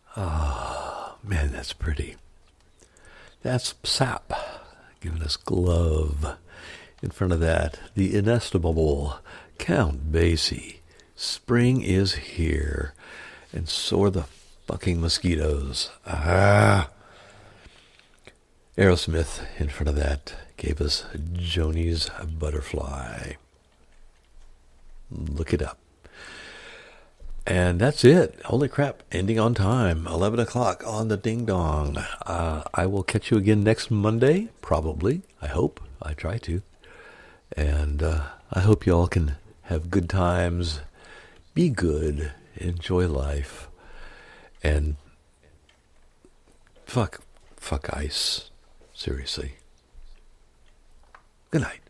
Ah, man, that's pretty. That's Sap giving us Glove. In front of that, the inestimable Count Basie. Spring is here, and so are the fucking mosquitoes. Ah. Aerosmith in front of that gave us Joni's Butterfly. Look it up. And that's it. Holy crap. Ending on time. 11 o'clock on the ding dong. I will catch you again next Monday. Probably. I hope. I try to. And I hope you all can have good times. Be good. Enjoy life. And fuck ice. Seriously. Good night.